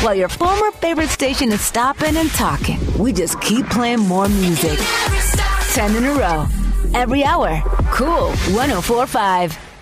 while your former favorite station is stopping and talking. We just keep playing more music. 10 in a row. Every hour. Cool 104.5.